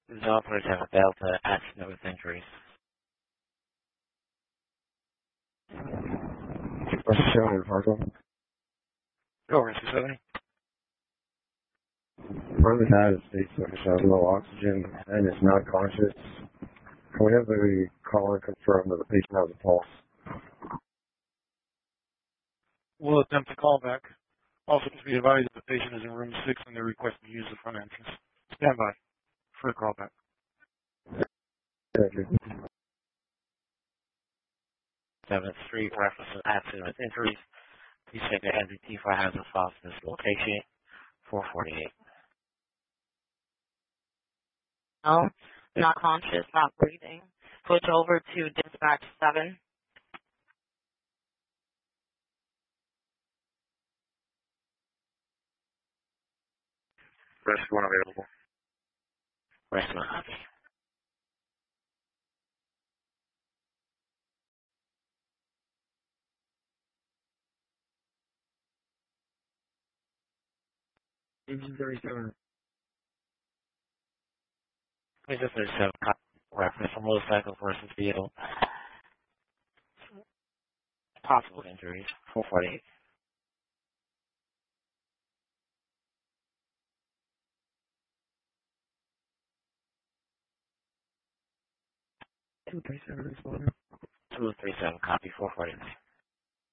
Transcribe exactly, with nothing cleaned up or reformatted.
The operators have a Delta accident with injuries. What's the show in Fargo? Over two seventy. Brother has states that has low oxygen and is not conscious. Can we have the call and confirm that the patient has a pulse? We'll attempt to call back. Also, to be advised that the patient is in room six and they're requesting to use the front entrance. Stand by for a call back. Thank you. seventh Street, reference to accident with injuries. Please take the N B T for hazard files to this location. four forty-eight. No, not conscious, not breathing. Switch over to dispatch seven. Rest one available. Rest one copy. Engine thirty-seven. Please just thirty-seven copy. Reference to motorcycle versus vehicle. Possible injuries. four forty-eight. two thirty-seven is one. two thirty-seven copy. four forty-nine.